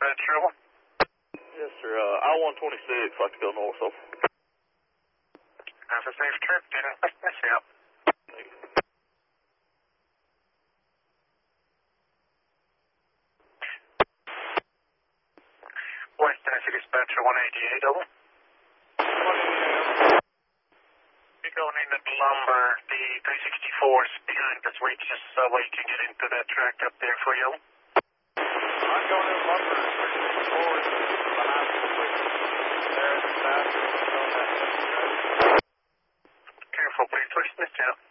dispatcher. Yes, sir. I-126, like to go north, so. Have a safe trip, dude. Yeah. West Tennessee dispatcher 188 over. You're going in at lumber. The 364's behind us. Reach just so we can get into that track up there for you. I'm going in lumber. 364 is behind me. There in the back. Careful, please. Push this out.